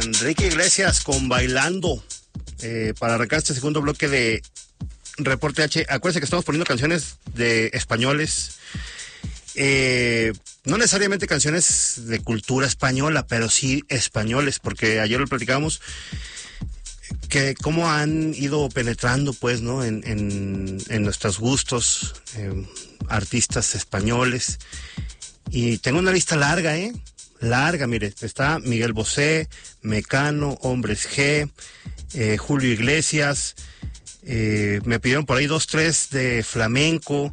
Enrique Iglesias con Bailando, para arrancar este segundo bloque de Reporte H. Acuérdense que estamos poniendo canciones de españoles, no necesariamente canciones de cultura española, pero sí españoles, porque ayer lo platicábamos, que cómo han ido penetrando, pues, ¿no? En nuestros gustos, artistas españoles. Y tengo una lista larga, larga, mire, está Miguel Bosé, Mecano, Hombres G, Julio Iglesias, me pidieron por ahí 2, 3 de flamenco,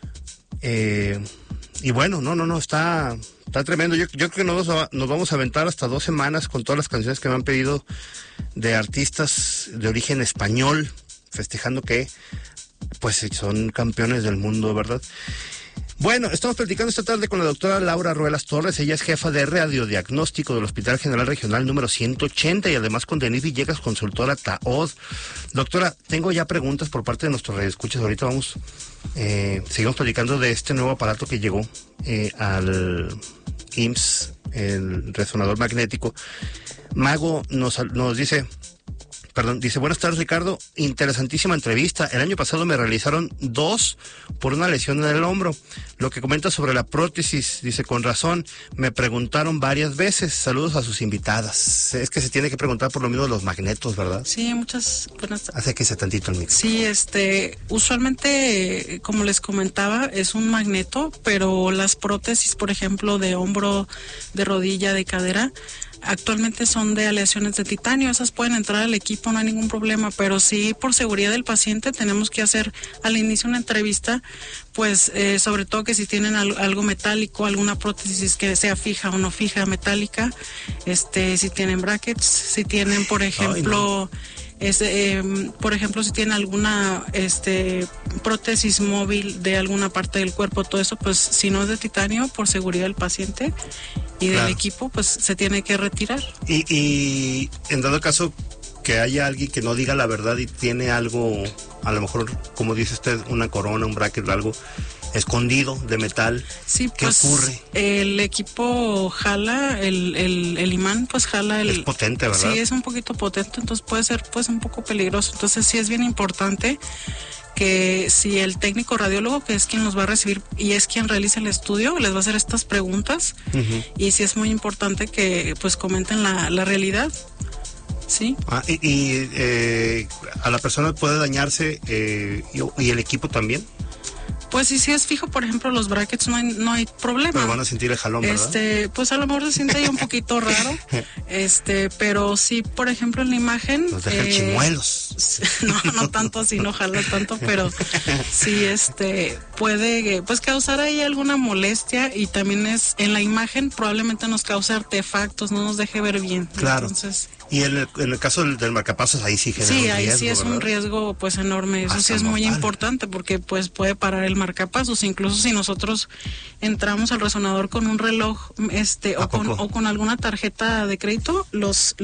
y bueno, no, está tremendo. Yo creo que nos vamos a aventar hasta 2 semanas con todas las canciones que me han pedido de artistas de origen español, festejando que pues son campeones del mundo, ¿verdad? Bueno, estamos platicando esta tarde con la doctora Laura Ruelas Torres. Ella es jefa de radiodiagnóstico del Hospital General Regional número 180 y además con Denise Villegas, consultora TAOD. Doctora, tengo ya preguntas por parte de nuestros radioescuchas. Ahorita seguimos platicando de este nuevo aparato que llegó al IMSS, el resonador magnético. Mago nos dice... Dice, buenas tardes, Ricardo, interesantísima entrevista. El año pasado me realizaron 2 por una lesión en el hombro. Lo que comenta sobre la prótesis, dice, con razón, me preguntaron varias veces. Saludos a sus invitadas. Es que se tiene que preguntar por lo mismo de los magnetos, ¿verdad? Sí, muchas buenas tardes. Acérquese tantito el micro. Sí, usualmente, como les comentaba, es un magneto, pero las prótesis, por ejemplo, de hombro, de rodilla, de cadera, actualmente son de aleaciones de titanio. Esas pueden entrar al equipo, no hay ningún problema, pero sí, por seguridad del paciente, tenemos que hacer al inicio una entrevista, pues sobre todo que si tienen algo metálico, alguna prótesis que sea fija o no fija, metálica, si tienen brackets, si tienen, por ejemplo... por ejemplo, si tiene alguna prótesis móvil de alguna parte del cuerpo, todo eso, pues si no es de titanio, por seguridad del paciente y del equipo, pues se tiene que retirar. Y en dado caso que haya alguien que no diga la verdad y tiene algo, a lo mejor, como dice usted, una corona, un bracket, algo escondido de metal, sí, ¿qué pues, ocurre? El equipo jala, el imán pues jala es potente, ¿verdad? Sí, es un poquito potente, entonces puede ser pues un poco peligroso. Entonces sí es bien importante que si el técnico radiólogo, que es quien los va a recibir y es quien realiza el estudio, les va a hacer estas preguntas. Y sí es muy importante que pues comenten la realidad. Sí. Y a la persona puede dañarse y el equipo también. Pues si es fijo, por ejemplo, los brackets no hay problema. Pero van a sentir el jalón, ¿verdad? Pues a lo mejor se siente ahí un poquito raro. Pero sí, por ejemplo, en la imagen. Nos deja chimuelos. No tanto así, no jala tanto, pero sí, puede pues causar ahí alguna molestia, y también en la imagen probablemente nos cause artefactos, no nos deje ver bien. Claro. Entonces, y en el caso del marcapasos, ahí sí genera un riesgo, ahí sí es ¿verdad? un riesgo pues enorme. Eso sí es muy importante, porque pues puede parar el marcapasos. Incluso si nosotros entramos al resonador con un reloj o con alguna tarjeta de crédito, los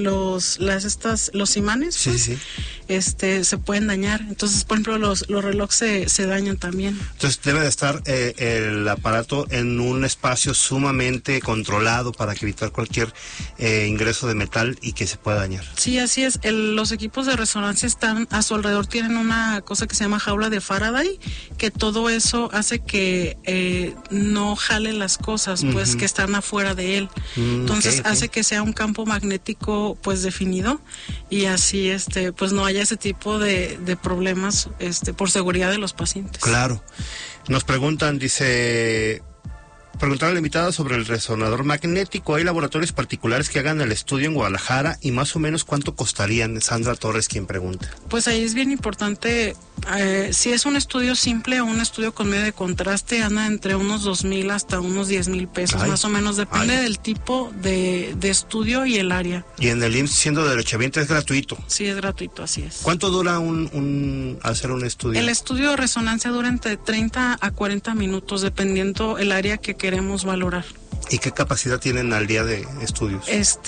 imanes sí. Se pueden dañar. Entonces, por ejemplo, los relojes se dañan también. Entonces debe de estar el aparato en un espacio sumamente controlado para evitar cualquier ingreso de metal y que se pueda dañar. Sí, así es. Los equipos de resonancia están a su alrededor, tienen una cosa que se llama jaula de Faraday, que todo eso hace que no jale las cosas, pues, que están afuera de él. Entonces hace que sea un campo magnético pues definido, y así pues no haya ese tipo de problemas por seguridad de los pacientes. Claro. Nos preguntan, preguntaron a la invitada sobre el resonador magnético. ¿Hay laboratorios particulares que hagan el estudio en Guadalajara? Y más o menos, ¿cuánto costarían? Sandra Torres, quien pregunta. Pues ahí es bien importante, si es un estudio simple o un estudio con medio de contraste, anda entre unos 2,000 hasta unos 10,000 pesos, más o menos, depende del tipo de estudio y el área. Y en el IMSS, siendo derechohabiente, es gratuito. Sí, es gratuito, así es. ¿Cuánto dura hacer un estudio? El estudio de resonancia dura entre 30 a 40 minutos, dependiendo el área que queremos valorar. ¿Y qué capacidad tienen al día de estudios?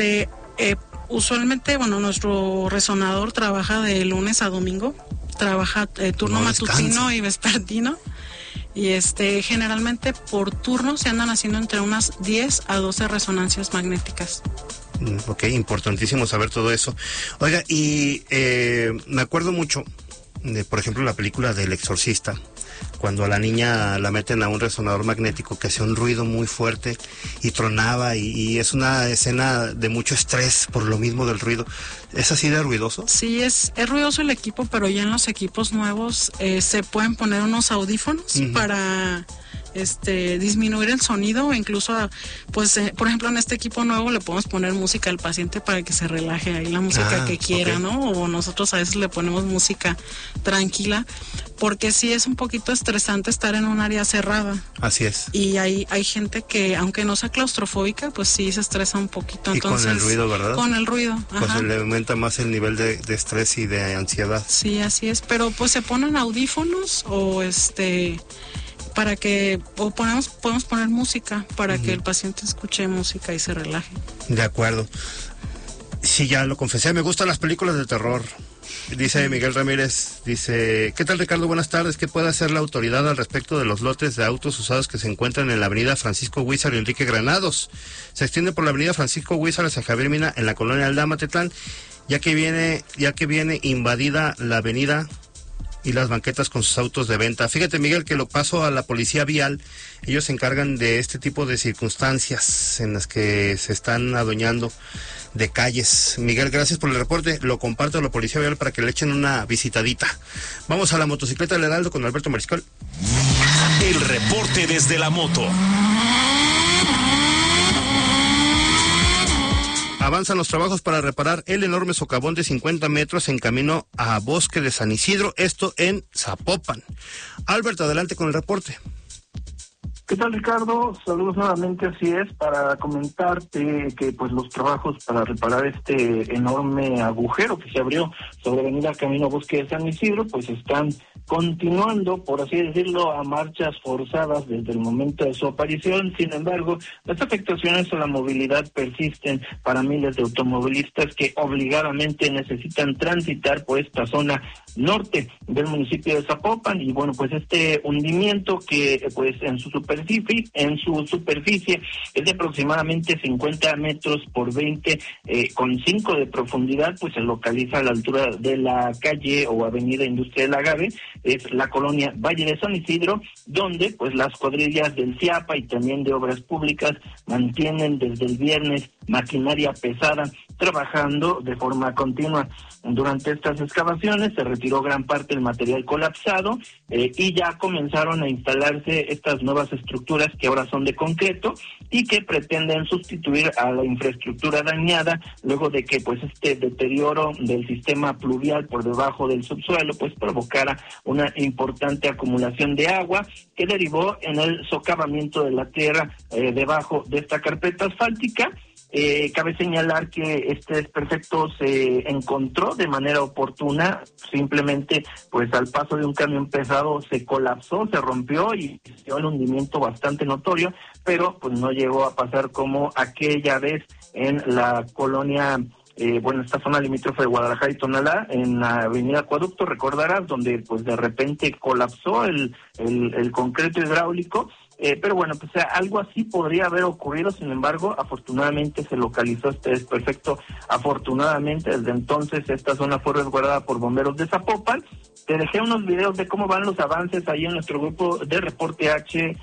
Usualmente, nuestro resonador trabaja de lunes a domingo, trabaja turno matutino y vespertino, y generalmente por turno se andan haciendo entre unas 10 a 12 resonancias magnéticas. Ok, importantísimo saber todo eso. Oiga, y me acuerdo mucho de, por ejemplo, la película del Exorcista, cuando a la niña la meten a un resonador magnético que hacía un ruido muy fuerte y tronaba, y es una escena de mucho estrés por lo mismo del ruido. ¿Es así de ruidoso? Sí, es ruidoso el equipo, pero ya en los equipos nuevos se pueden poner unos audífonos para disminuir el sonido, incluso pues por ejemplo en este equipo nuevo le podemos poner música al paciente para que se relaje ahí la música que quiera, okay, ¿no? O nosotros a veces le ponemos música tranquila, porque sí es un poquito estresante estar en un área cerrada. Así es. Y hay gente que, aunque no sea claustrofóbica, pues sí se estresa un poquito. Entonces, y con el ruido, ¿verdad? Con el ruido, pues ajá, le aumenta más el nivel de estrés y de ansiedad. Sí, así es, pero pues se ponen audífonos o para que podemos poner música para que el paciente escuche música y se relaje. De acuerdo. Sí, ya lo confesé, me gustan las películas de terror. Dice Miguel Ramírez, dice, ¿qué tal, Ricardo? Buenas tardes. ¿Qué puede hacer la autoridad al respecto de los lotes de autos usados que se encuentran en la avenida Francisco Huízar y Enrique Granados? Se extiende por la avenida Francisco Huízar hacia Javier Mina en la colonia Aldama, Tetlán, ya que viene invadida la avenida y las banquetas con sus autos de venta. Fíjate, Miguel, que lo paso a la policía vial. Ellos se encargan de este tipo de circunstancias en las que se están adueñando de calles. Miguel, gracias por el reporte. Lo comparto a la policía vial para que le echen una visitadita. Vamos a la motocicleta del Heraldo con Alberto Mariscal. El reporte desde la moto. Avanzan los trabajos para reparar el enorme socavón de 50 metros en camino a Bosque de San Isidro, esto en Zapopan. Alberto, adelante con el reporte. ¿Qué tal, Ricardo? Saludos nuevamente, así es, para comentarte que pues los trabajos para reparar este enorme agujero que se abrió sobre Avenida Camino Bosque de San Isidro, pues están continuando, por así decirlo, a marchas forzadas desde el momento de su aparición. Sin embargo, las afectaciones a la movilidad persisten para miles de automovilistas que obligadamente necesitan transitar por esta zona norte del municipio de Zapopan. Y bueno, pues este hundimiento que pues en su superficie es de aproximadamente 50 metros por 20 con 5 de profundidad, pues se localiza a la altura de la calle o avenida Industrial Agave, es la colonia Valle de San Isidro, donde pues las cuadrillas del CIAPA y también de Obras Públicas mantienen desde el viernes maquinaria pesada trabajando de forma continua. Durante estas excavaciones se retiró gran parte del material colapsado y ya comenzaron a instalarse estas nuevas estructuras que ahora son de concreto y que pretenden sustituir a la infraestructura dañada luego de que pues este deterioro del sistema pluvial por debajo del subsuelo pues provocara una importante acumulación de agua que derivó en el socavamiento de la tierra debajo de esta carpeta asfáltica. Cabe señalar que este desperfecto se encontró de manera oportuna, simplemente pues al paso de un camión pesado se colapsó, se rompió y dio un hundimiento bastante notorio, pero pues no llegó a pasar como aquella vez en la colonia, esta zona limítrofe de Guadalajara y Tonalá, en la avenida Acueducto, recordarás, donde pues de repente colapsó el concreto hidráulico. Pero bueno, pues algo así podría haber ocurrido, sin embargo, afortunadamente se localizó este desperfecto. Afortunadamente, desde entonces esta zona fue resguardada por bomberos de Zapopan. Te dejé unos videos de cómo van los avances ahí en nuestro grupo de Reporte H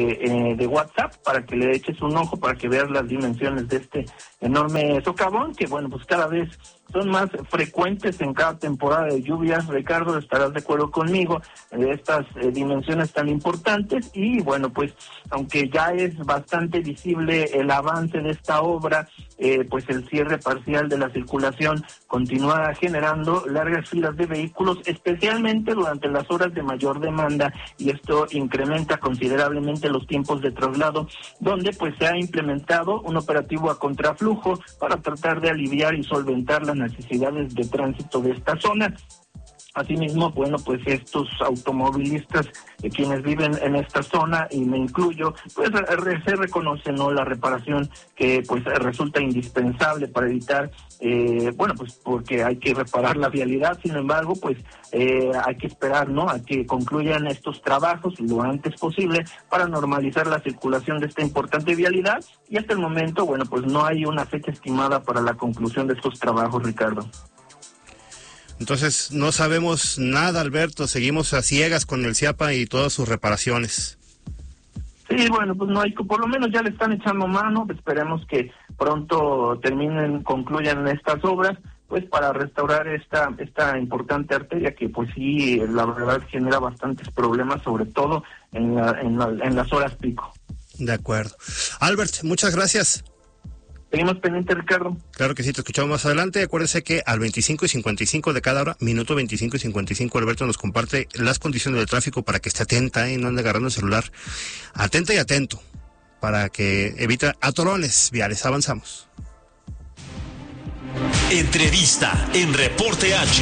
de WhatsApp para que le eches un ojo, para que veas las dimensiones de este enorme socavón, que bueno, pues cada vez son más frecuentes en cada temporada de lluvias. Ricardo, estarás de acuerdo conmigo, estas dimensiones tan importantes. Y bueno, pues aunque ya es bastante visible el avance de esta obra, pues el cierre parcial de la circulación continúa generando largas filas de vehículos, especialmente durante las horas de mayor demanda, y esto incrementa considerablemente los tiempos de traslado, donde pues se ha implementado un operativo a contraflujo para tratar de aliviar y solventar las necesidades de tránsito de esta zona. Asimismo, bueno, pues estos automovilistas, quienes viven en esta zona, y me incluyo, pues se reconoce, ¿no?, la reparación que pues resulta indispensable para evitar, bueno, pues porque hay que reparar la vialidad. Sin embargo, pues hay que esperar, ¿no?, a que concluyan estos trabajos lo antes posible para normalizar la circulación de esta importante vialidad, y hasta el momento, bueno, pues no hay una fecha estimada para la conclusión de estos trabajos, Ricardo. Entonces, no sabemos nada, Alberto, seguimos a ciegas con el CIAPA y todas sus reparaciones. Sí, bueno, pues no hay, por lo menos ya le están echando mano, esperemos que pronto concluyan estas obras, pues para restaurar esta importante arteria que pues sí, la verdad genera bastantes problemas, sobre todo en las horas pico. De acuerdo. Albert, muchas gracias. Seguimos pendientes, Ricardo. Claro que sí, te escuchamos más adelante. Acuérdese que al 25 y 55 de cada hora, minuto 25 y 55, Alberto nos comparte las condiciones del tráfico para que esté atenta y no ande agarrando el celular. Atenta y atento para que evite atorones viales. Avanzamos. Entrevista en Reporte H.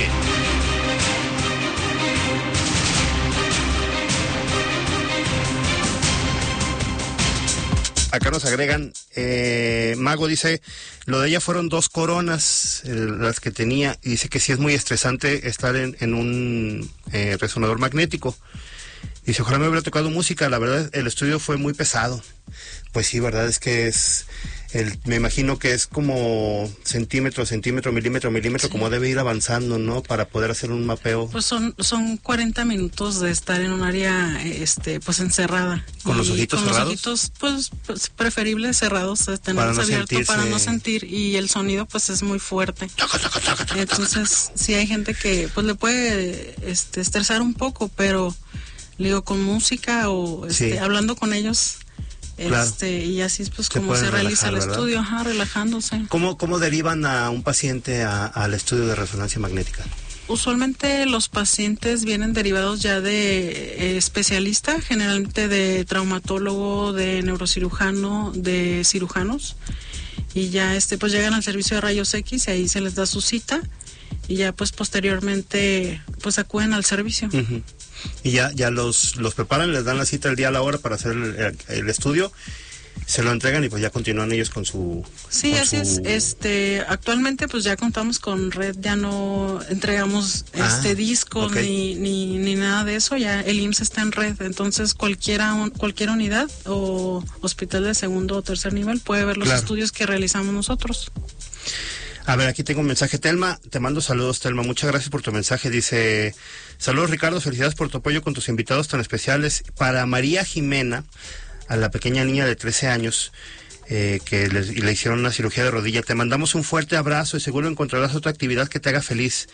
Acá nos agregan, Mago dice, lo de ella fueron 2 coronas las que tenía, y dice que sí es muy estresante estar en un resonador magnético. Dice, ojalá me hubiera tocado música, la verdad el estudio fue muy pesado. Pues sí, verdad es que me imagino que es como centímetro, milímetro, sí, como debe ir avanzando, ¿no? Para poder hacer un mapeo. Pues son 40 minutos de estar en un área, pues encerrada. ¿Con los ojitos cerrados? Con los ojitos, pues preferible cerrados, tenerlos abiertos para no sentir, y el sonido pues es muy fuerte. Entonces, sí hay gente que pues le puede estresar un poco, pero digo, con música o sí, hablando con ellos. Claro. Y así es pues como se realiza el estudio, relajándose. ¿Cómo derivan a un paciente al estudio de resonancia magnética? Usualmente los pacientes vienen derivados ya de especialista, generalmente de traumatólogo, de neurocirujano, de cirujanos, y ya pues llegan al servicio de rayos X y ahí se les da su cita, y ya pues posteriormente pues acuden al servicio. Uh-huh. Y ya los preparan, les dan la cita el día a la hora para hacer el estudio, se lo entregan y pues ya continúan ellos con su... Sí, así es. Actualmente pues ya contamos con red, ya no entregamos discos, okay, ni nada de eso, ya el IMSS está en red, entonces cualquier unidad o hospital de segundo o tercer nivel puede ver los estudios que realizamos nosotros. A ver, aquí tengo un mensaje. Telma, te mando saludos, Telma. Muchas gracias por tu mensaje. Dice, saludos, Ricardo, felicidades por tu apoyo con tus invitados tan especiales. Para María Jimena, a la pequeña niña de 13 años, que le hicieron una cirugía de rodilla, te mandamos un fuerte abrazo y seguro encontrarás otra actividad que te haga feliz.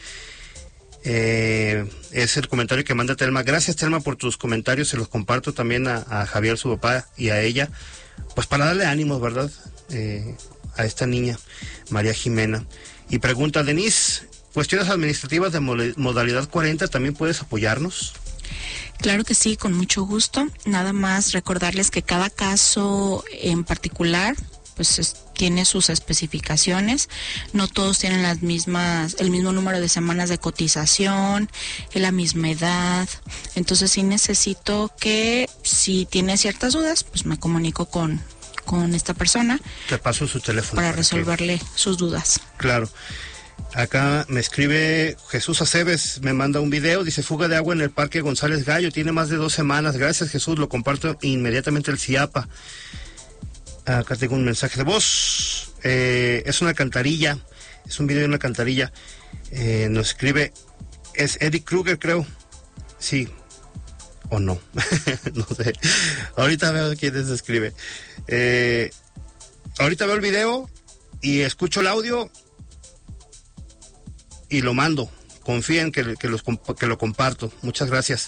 Es el comentario que manda Telma. Gracias, Telma, por tus comentarios. Se los comparto también a Javier, su papá, y a ella, pues para darle ánimos, ¿verdad? A esta niña, María Jimena. Y pregunta, Denise, cuestiones administrativas de modalidad 40, ¿también puedes apoyarnos? Claro que sí, con mucho gusto. Nada más recordarles que cada caso en particular pues tiene sus especificaciones, no todos tienen el mismo número de semanas de cotización, la misma edad, entonces sí necesito que si tiene ciertas dudas, pues me comunico con esta persona. Te paso su teléfono para resolverle sus dudas. Claro. Acá me escribe Jesús Aceves, me manda un video, dice fuga de agua en el Parque González Gallo, tiene más de 2 semanas. Gracias, Jesús, lo comparto inmediatamente el CIAPA. Acá tengo un mensaje de voz, es una alcantarilla, es un video de una alcantarilla. Nos escribe, es Eric Kruger, creo, sí, o no, no sé, ahorita veo quién se escribe. Ahorita veo el video y escucho el audio y lo mando. Confíen que lo comparto. Muchas gracias.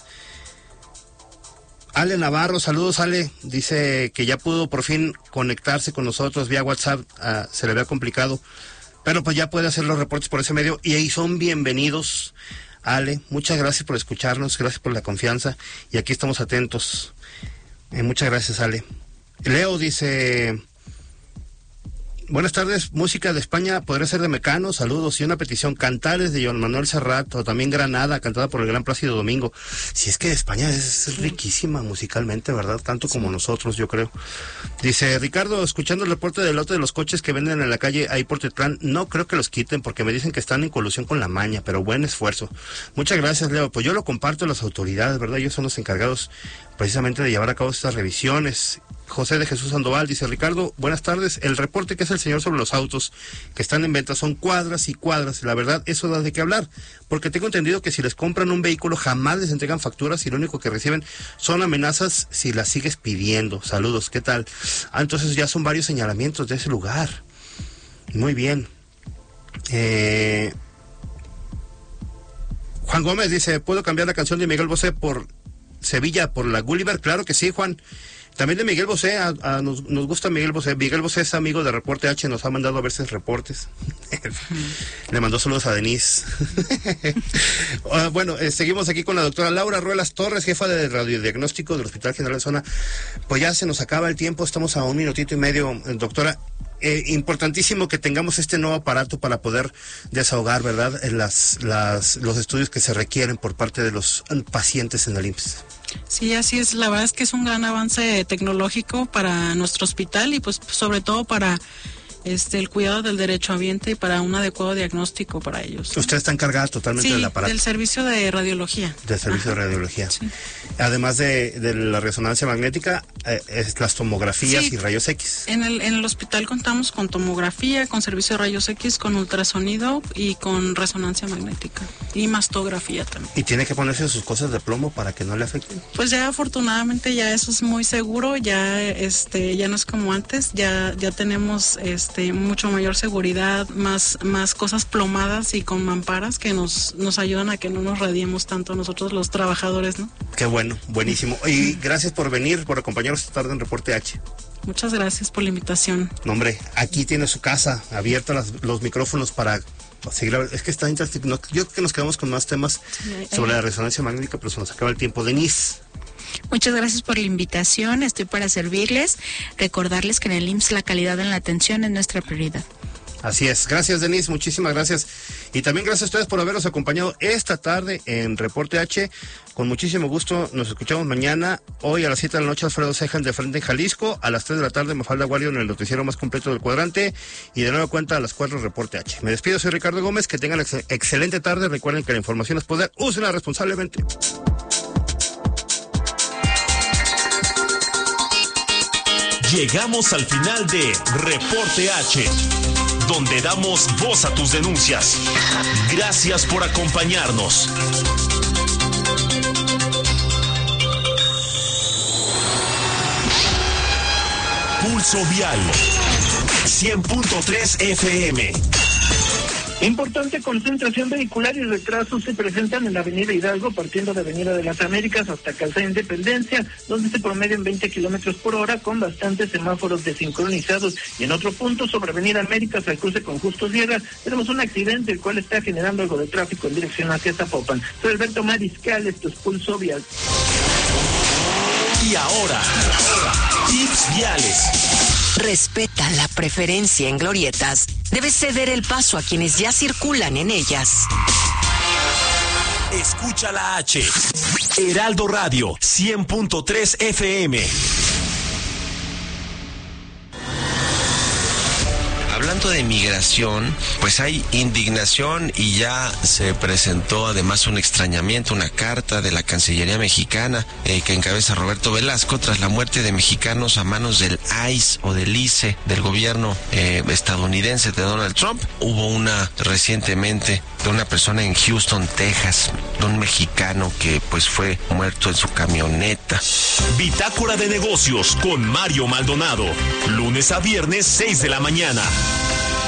Ale Navarro, saludos, Ale. Dice que ya pudo por fin conectarse con nosotros vía WhatsApp. Se le había complicado, pero pues ya puede hacer los reportes por ese medio y ahí son bienvenidos. Ale, muchas gracias por escucharnos, gracias por la confianza y aquí estamos atentos. Muchas gracias, Ale. Leo dice, Buenas tardes, música de España podría ser de Mecano, saludos, y una petición, Cantares de Joan Manuel Serrat, o también Granada, cantada por el gran Plácido Domingo. Si es que España es riquísima musicalmente, ¿verdad? Tanto como nosotros, yo creo. Dice Ricardo, escuchando el reporte del lote de los coches que venden en la calle ahí por Tetlán, no creo que los quiten porque me dicen que están en colusión con la maña, pero buen esfuerzo. Muchas gracias, Leo. Pues yo lo comparto a las autoridades, ¿verdad? Ellos son los encargados precisamente de llevar a cabo estas revisiones. José de Jesús Sandoval dice, Ricardo, buenas tardes, el reporte que hace el señor sobre los autos que están en venta son cuadras y cuadras, la verdad, eso da de qué hablar, porque tengo entendido que si les compran un vehículo jamás les entregan facturas y lo único que reciben son amenazas si las sigues pidiendo. Saludos, ¿qué tal? Entonces ya son varios señalamientos de ese lugar. Muy bien. Juan Gómez dice, ¿puedo cambiar la canción de Miguel Bosé por Sevilla, por la Gulliver? Claro que sí, Juan. También de Miguel Bosé, nos gusta Miguel Bosé. Miguel Bosé es amigo de Reporte H, nos ha mandado a veces reportes. Le mandó saludos a Denise. Bueno, seguimos aquí con la doctora Laura Ruelas Torres, jefa de radiodiagnóstico del Hospital General de Zona. Pues ya se nos acaba el tiempo, estamos a 1 minutito y medio, doctora. Importantísimo que tengamos este nuevo aparato para poder desahogar, ¿verdad?, los estudios que se requieren por parte de los pacientes en el IMSS. Sí, así es. La verdad es que es un gran avance tecnológico para nuestro hospital y pues sobre todo para el cuidado del derechohabiente y para un adecuado diagnóstico para ellos, ¿no? Usted está encargada totalmente del aparato. Del servicio de radiología. Del servicio de radiología. Sí. Además de la resonancia magnética, las tomografías y rayos X. En el hospital contamos con tomografía, con servicio de rayos X, con ultrasonido y con resonancia magnética. Y mastografía también. ¿Y tiene que ponerse sus cosas de plomo para que no le afecten? Pues ya afortunadamente ya eso es muy seguro, ya ya no es como antes, ya tenemos mucho mayor seguridad, más cosas plomadas y con mamparas que nos ayudan a que no nos radiemos tanto nosotros los trabajadores, ¿no? Qué bueno, buenísimo. Y gracias por venir, por acompañarnos esta tarde en Reporte H. Muchas gracias por la invitación. No, hombre, aquí tiene su casa, abierta los micrófonos para seguir. Es que está interesante. Yo creo que nos quedamos con más temas sobre la resonancia magnética, pero se nos acaba el tiempo. Denise. Muchas gracias por la invitación, estoy para servirles. Recordarles que en el IMSS la calidad en la atención es nuestra prioridad. Así es, gracias Denise, muchísimas gracias. Y también gracias a ustedes por habernos acompañado esta tarde en Reporte H. Con muchísimo gusto, nos escuchamos mañana. Hoy a las 7 de la noche, Alfredo Ceja en De Frente en Jalisco. A las 3 de la tarde, Mafalda Guario en el noticiero más completo del cuadrante. Y de nueva cuenta a las 4, Reporte H. Me despido, soy Ricardo Gómez, que tengan excelente tarde. Recuerden que la información es poder, úsenla responsablemente. Llegamos al final de Reporte H, donde damos voz a tus denuncias. Gracias por acompañarnos. Pulso Vial 100.3 FM. Importante concentración vehicular y retrasos se presentan en la avenida Hidalgo, partiendo de Avenida de las Américas hasta Calzada Independencia, donde se promedian 20 kilómetros por hora con bastantes semáforos desincronizados. Y en otro punto, sobre Avenida Américas, al cruce con Justo Sierra, tenemos un accidente, el cual está generando algo de tráfico en dirección hacia Zapopan. Soy Alberto Mariscal, esto es Pulso Vial. Y ahora, tips viales. Respeta la preferencia en glorietas. Debes ceder el paso a quienes ya circulan en ellas. Escucha la H. Heraldo Radio 100.3 FM. Hablando de migración, pues hay indignación y ya se presentó además un extrañamiento, una carta de la Cancillería mexicana que encabeza Roberto Velasco tras la muerte de mexicanos a manos del ICE o del ICE del gobierno estadounidense de Donald Trump. Hubo una recientemente de una persona en Houston, Texas, de un mexicano que pues fue muerto en su camioneta. Bitácora de negocios con Mario Maldonado, lunes a viernes 6 de la mañana.